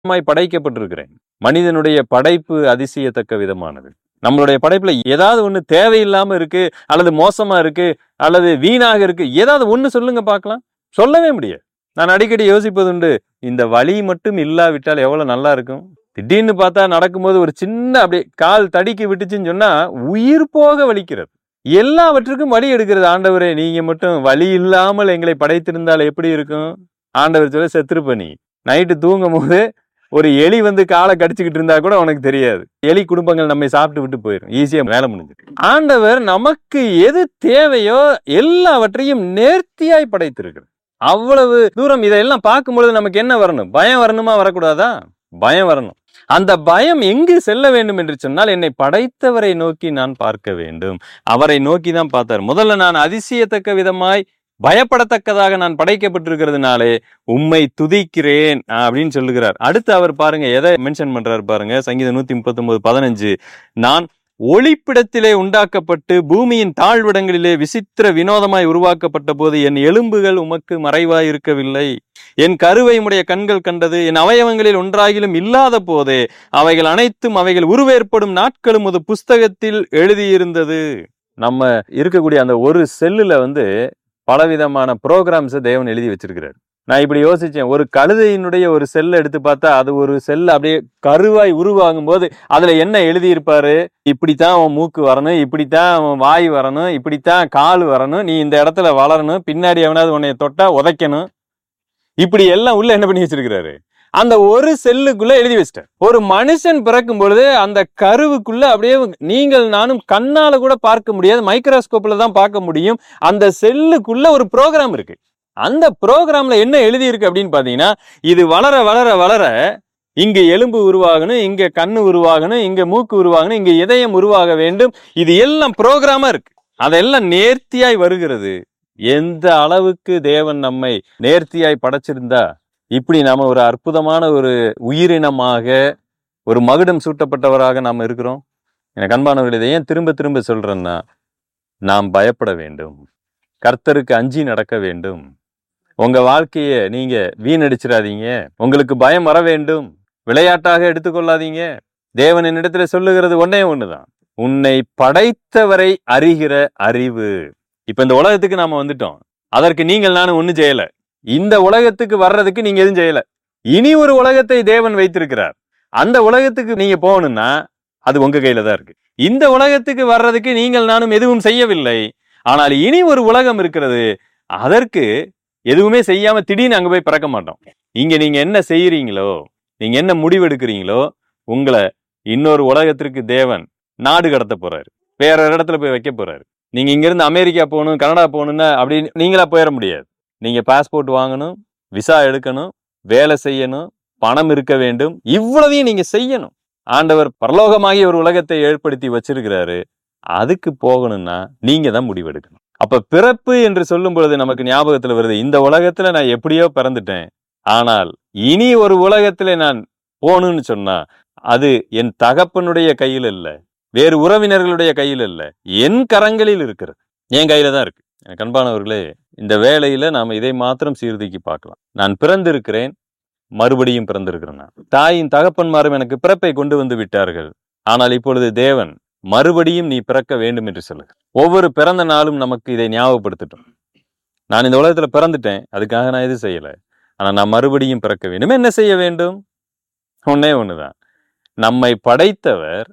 படைக்கப்பட்டிருக்கிறேன். மனிதனுடைய படைப்பு அதிசயத்தக்க விதமானது. நம்மளுடைய படைப்புல ஏதாவது ஒண்ணு தேவையில்லாம இருக்கு, அல்லது மோசமா இருக்கு, அல்லது வீணாக இருக்கு, ஏதாவது ஒண்ணு சொல்லுங்க பார்க்கலாம். சொல்லவே முடியாது. நான் அடிக்கடி யோசிப்பதுண்டு, இந்த வலி மட்டும் இல்லாவிட்டால் எவ்வளவு நல்லா இருக்கும். திடீர்னு பார்த்தா நடக்கும்போது ஒரு சின்ன அப்படியே கால் தடிக்கி விட்டுச்சுன்னு சொன்னா உயிர் போக வலிக்கிறது. எல்லாவற்றுக்கும் வலி எடுக்கிறது. ஆண்டவரே, நீங்க மட்டும் வலி இல்லாமல் எங்களை படைத்திருந்தால் எப்படி இருக்கும்? ஆண்டவர் சொல்ல, செத்துருப்ப நீ. நைட்டு தூங்கும் போது ஒரு எலி வந்து காலை கடிச்சுக்கிட்டு இருந்தா கூட உனக்கு தெரியாது. எலி குடும்பங்கள் நம்மை சாப்பிட்டு விட்டு போயிடும். ஈஸியா வேலை முடிஞ்சு. ஆண்டவர் நமக்கு எது தேவையோ எல்லாவற்றையும் நேர்த்தியாய் படைத்திருக்கிறார். அவ்வளவு தூரம் இதெல்லாம் பார்க்கும்பொழுது நமக்கு என்ன வரணும்? பயம் வரணுமா? வரக்கூடாதா? பயம் வரணும். அந்த பயம் எங்கு செல்ல வேண்டும் என்று சொன்னால், என்னை படைத்தவரை நோக்கி நான் பார்க்க வேண்டும். அவரை நோக்கி தான் பார்த்தார். முதல்ல நான் அதிசயத்தக்க விதமாய் பயப்படத்தக்கதாக நான் படைக்கப்பட்டிருக்கிறதுனாலே உம்மை துதிக்கிறேன் அப்படின்னு சொல்லுகிறார். அடுத்து அவர் பாருங்க எதை மென்ஷன் பண்றாரு பாருங்க. சங்கீதம் 139:15, நான் ஒளிப்பிடத்திலே உண்டாக்கப்பட்டு பூமியின் தாழ்விடங்களிலே விசித்திர வினோதமாய் உருவாக்கப்பட்ட போது என் எலும்புகள் உமக்கு மறைவாய் இருக்கவில்லை. என் கருவை உடைய கண்கள் கண்டது. என் அவயவங்களில் ஒன்றாகிலும் இல்லாத போதே அவைகள் அனைத்தும் அவைகள் உருவேற்படும் நாட்களும் ஒரு புஸ்தகத்தில் எழுதியிருந்தது. நம்ம இருக்கக்கூடிய அந்த ஒரு செல்லுல வந்து பலவிதமான ப்ரோக்ராம்ஸை தேவன் எழுதி வச்சிருக்கிறார். நான் இப்படி யோசிச்சேன், ஒரு கழுதையினுடைய ஒரு செல்லை எடுத்து பார்த்தா அது ஒரு செல் அப்படியே கருவாய் உருவாகும் போது அதுல என்ன எழுதியிருப்பாரு? இப்படித்தான் அவன் மூக்கு வரணும், இப்படித்தான் அவன் வாய் வரணும், இப்படித்தான் கால் வரணும், நீ இந்த இடத்துல வளரணும், பின்னாடி எவனாவது உன்னை தொட்டா உதைக்கணும், இப்படி எல்லாம் உள்ள என்ன பண்ணி வச்சிருக்கிறாரு? அந்த ஒரு செல்லுக்குள்ள எழுதி வச்சிட்டார். ஒரு மனுஷன் பிறக்கும் பொழுது அந்த கருவுக்குள்ள அப்படியே நீங்கள் நானும் கண்ணால கூட பார்க்க முடியாது, மைக்ரோஸ்கோப்ல தான் பார்க்க முடியும். அந்த செல்லுக்குள்ள ஒரு ப்ரோக்ராம் இருக்கு. அந்த ப்ரோக்ராம்ல என்ன எழுதி இருக்கு அப்படின்னு பாத்தீங்கன்னா, இது வளர வளர வளர இங்க எலும்பு உருவாகணும், இங்க கண்ணு உருவாகணும், இங்க மூக்கு உருவாகணும், இங்க இதயம் உருவாக வேண்டும். இது எல்லாம் ப்ரோக்ராமா இருக்கு. அதெல்லாம் நேர்த்தியாய் வருகிறது. எந்த அளவுக்கு தேவன் நம்மை நேர்த்தியாய் படைச்சிருந்தா இப்படி நாம ஒரு அற்புதமான ஒரு உயிரினமாக, ஒரு மகுடம் சூட்டப்பட்டவராக நாம் இருக்கிறோம். எனக்கு அன்பானவர்கள், இதை ஏன் திரும்ப திரும்ப சொல்றேன்னா, நாம் பயப்பட வேண்டும், கர்த்தருக்கு அஞ்சி நடக்க வேண்டும். உங்க வாழ்க்கைய நீங்க வீணடிச்சிடாதீங்க. உங்களுக்கு பயம் வர வேண்டும், விளையாட்டாக எடுத்துக்கொள்ளாதீங்க. தேவன் என்னிடத்துல சொல்லுகிறது ஒன்னே ஒண்ணுதான், உன்னை படைத்தவரை அறிகிற அறிவு. இப்ப இந்த உலகத்துக்கு நாம வந்துட்டோம். அதற்கு நீங்கள் நானும் ஒண்ணும் செய்யல. இந்த உலகத்துக்கு வர்றதுக்கு நீங்க எதுவும் செய்யல. இனி ஒரு உலகத்தை தேவன் வைத்திருக்கிறார். அந்த உலகத்துக்கு நீங்க போகணும்னா அது உங்க கையில தான் இருக்கு. இந்த உலகத்துக்கு வர்றதுக்கு நீங்கள் நானும் எதுவும் செய்யவில்லை. ஆனால் இனி ஒரு உலகம் இருக்கிறது. அதற்கு எதுவுமே செய்யாம திடீர்னு அங்க போய் பிறக்க மாட்டோம். இங்க நீங்க என்ன செய்யறீங்களோ, நீங்க என்ன முடிவெடுக்கிறீங்களோ, உங்களை இன்னொரு உலகத்திற்கு தேவன் நாடு கடத்த போறாரு, வேற ஒரு இடத்துல போய் வைக்க போறாரு. நீங்க இங்க இருந்து அமெரிக்கா போகணும், கனடா போகணும்னா அப்படி நீங்களா போயிட முடியாது. நீங்க பாஸ்போர்ட் வாங்கணும், விசா எடுக்கணும், வேலை செய்யணும், பணம் இருக்க வேண்டும், இவ்வளவையும் நீங்க செய்யணும். ஆண்டவர் பரலோகமாகிய ஒரு உலகத்தை ஏற்படுத்தி வச்சிருக்கிறாரு. அதுக்கு போகணும்னா நீங்க தான் முடிவெடுக்கணும். அப்ப பிறப்பு என்று சொல்லும் பொழுது நமக்கு ஞாபகத்துல வருது, இந்த உலகத்துல நான் எப்படியோ பிறந்துட்டேன், ஆனால் இனி ஒரு உலகத்துல நான் போகணும்னு சொன்னா அது என் தகப்பனுடைய கையில் இல்ல, வேறு உறவினர்களுடைய கையில் இல்ல, என் கரங்களில் இருக்கிறது, என் கையில தான் இருக்கு. எனக்கு அன்பானவர்களே, இந்த வேளையில நாம இதை மாத்திரம் சீர்தூக்கி பார்க்கலாம். நான் பிறந்திருக்கிறேன், மறுபடியும் பிறந்திருக்கிறேன். தாயின் தகப்பன்மாரும் எனக்கு பிறப்பை கொண்டு வந்து விட்டார்கள். ஆனால் இப்பொழுது தேவன் மறுபடியும் நீ பிறக்க வேண்டும் என்று சொல்லுங்க. ஒவ்வொரு பிறந்த நாளும் நமக்கு இதை ஞாபகப்படுத்தட்டும். நான் இந்த உலகத்துல பிறந்துட்டேன், அதுக்காக நான் எதுவும் செய்யல, ஆனா நான் மறுபடியும் பிறக்க வேண்டும். என்ன செய்ய வேண்டும்? ஒன்னே ஒண்ணுதான், நம்மை படைத்தவர்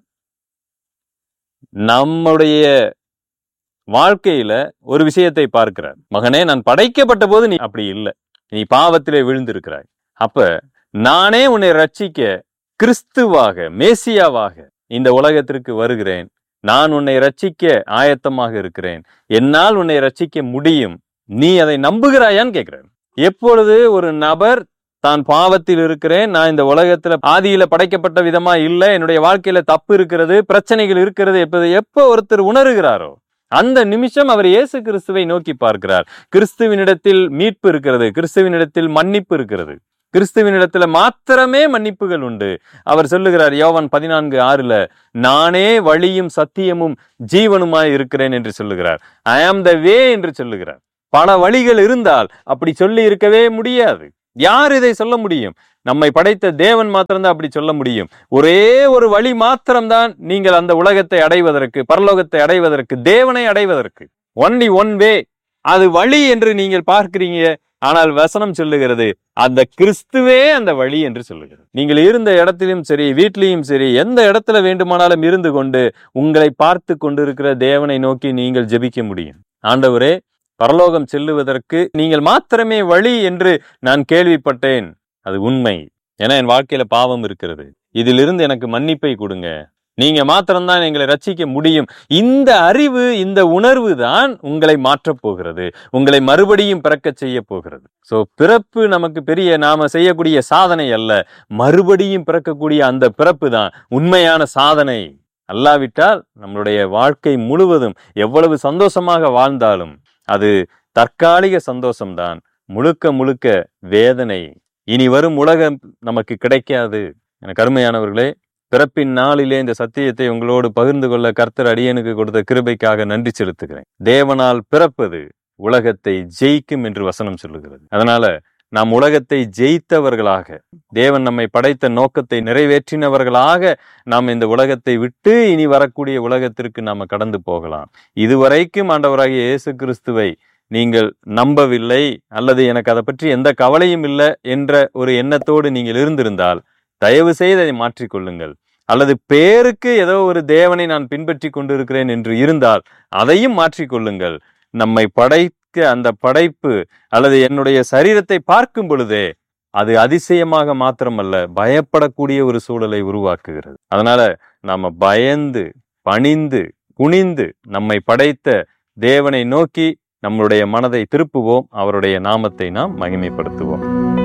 நம்முடைய வாழ்க்கையில ஒரு விஷயத்தை பார்க்கிறார். மகனே, நான் படைக்கப்பட்ட போது நீ அப்படி இல்லை, நீ பாவத்திலே விழுந்திருக்கிறாய். அப்ப நானே உன்னை ரட்சிக்க கிறிஸ்துவாக, மேசியாவாக இந்த உலகத்திற்கு வருகிறேன். நான் உன்னை ரட்சிக்க ஆயத்தமாக இருக்கிறேன். என்னால் உன்னை ரட்சிக்க முடியும். நீ அதை நம்புகிறாயான்னு கேட்கிறேன். எப்பொழுது ஒரு நபர் தான் பாவத்தில் இருக்கிறேன், நான் இந்த உலகத்துல ஆதியில படைக்கப்பட்ட விதமா இல்லை, என்னுடைய வாழ்க்கையில தப்பு இருக்கிறது, பிரச்சனைகள் இருக்கிறது, எப்ப ஒருத்தர் உணர்கிறாரோ அந்த நிமிஷம் அவர் இயேசு கிறிஸ்துவை நோக்கி பார்க்கிறார். கிறிஸ்துவினிடத்தில் மீட்பு இருக்கிறது, கிறிஸ்துவினிடத்தில் மன்னிப்பு இருக்கிறது, கிறிஸ்துவினிடத்துல மாத்திரமே மன்னிப்புகள் உண்டு. அவர் சொல்லுகிறார் யோவான் 14:6, நானே வழியும் சத்தியமும் ஜீவனுமாய் இருக்கிறேன் என்று சொல்லுகிறார். ஐ ஆம் த வே என்று சொல்லுகிறார். பல வழிகள் இருந்தால் அப்படி சொல்லி இருக்கவே முடியாது. யார் இதை சொல்ல முடியும்? நம்மை படைத்த தேவன் மாத்திரம்தான் அப்படி சொல்ல முடியும். ஒரே ஒரு வழி மாத்திரம்தான் நீங்கள் அந்த உலகத்தை அடைவதற்கு, பரலோகத்தை அடைவதற்கு, தேவனை அடைவதற்கு. Only one way. அது வழி என்று நீங்கள் பார்க்கிறீங்க. ஆனால் வசனம் சொல்லுகிறது அந்த கிறிஸ்துவே அந்த வழி என்று சொல்லுகிறது. நீங்கள் இருந்த இடத்திலும் சரி, வீட்டிலையும் சரி, எந்த இடத்துல வேண்டுமானாலும் இருந்து கொண்டு உங்களை பார்த்து கொண்டிருக்கிற தேவனை நோக்கி நீங்கள் ஜெபிக்க முடியும். ஆண்டவரே, பரலோகம் செல்லுவதற்கு நீங்கள் மாத்திரமே வழி என்று நான் கேள்விப்பட்டேன். அது உண்மை. ஏன்னா என் வாழ்க்கையில பாவம் இருக்கிறது. இதிலிருந்து எனக்கு மன்னிப்பை கொடுங்க. நீங்க மாத்திரம்தான் எங்களை ரட்சிக்க முடியும். இந்த அறிவு, இந்த உணர்வு தான் உங்களை மாற்றப் போகிறது, உங்களை மறுபடியும் பிறக்க செய்ய போகிறது. சோ பிறப்பு நமக்கு பெரிய நாம செய்யக்கூடிய சாதனை அல்ல. மறுபடியும் பிறக்கக்கூடிய அந்த பிறப்பு தான் உண்மையான சாதனை. அல்லாவிட்டால் நம்மளுடைய வாழ்க்கை முழுவதும் எவ்வளவு சந்தோஷமாக வாழ்ந்தாலும் அது தற்காலிக சந்தோஷம்தான், முழுக்க முழுக்க வேதனை. இனி வரும் உலகம் நமக்கு கிடைக்காது. எனக்கு அருமையானவர்களே, பிறப்பின் நாளிலே இந்த சத்தியத்தை உங்களோடு பகிர்ந்து கொள்ள கர்த்தர் அடியனுக்கு கொடுத்த கிருபைக்காக நன்றி செலுத்துகிறேன். தேவனால் பிறப்பது உலகத்தை ஜெயிக்கும் என்று வசனம் சொல்லுகிறது. அதனால நாம் உலகத்தை ஜெயித்தவர்களாக, தேவன் நம்மை படைத்த நோக்கத்தை நிறைவேற்றினவர்களாக நாம் இந்த உலகத்தை விட்டு இனி வரக்கூடிய உலகத்திற்கு நாம கடந்து போகலாம். இதுவரைக்கும் ஆண்டவராகிய இயேசு கிறிஸ்துவை நீங்கள் நம்பவில்லை, அல்லது எனக்கு அதை பற்றி எந்த கவலையும் இல்லை என்ற ஒரு எண்ணத்தோடு நீங்கள் இருந்திருந்தால் தயவு செய்து அதை மாற்றிக்கொள்ளுங்கள். அல்லது பேருக்கு ஏதோ ஒரு தேவனை நான் பின்பற்றி கொண்டிருக்கிறேன் என்று இருந்தால் அதையும் மாற்றிக்கொள்ளுங்கள். நம்மை படைக்க அந்த படைப்பு அல்லது என்னுடைய சரீரத்தை பார்க்கும் பொழுதே அது அதிசயமாக மாத்திரமல்ல, பயப்படக்கூடிய ஒரு சூழலை உருவாக்குகிறது. அதனால நாம பயந்து பணிந்து குனிந்து நம்மை படைத்த தேவனை நோக்கி நம்முடைய மனதை திருப்புவோம். அவருடைய நாமத்தை நாம் மகிமைப்படுத்துவோம்.